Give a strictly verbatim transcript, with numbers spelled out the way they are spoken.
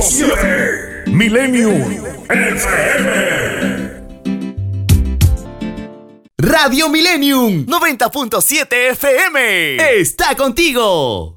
siete. Millennium F M. Radio Millennium noventa punto siete F M está contigo.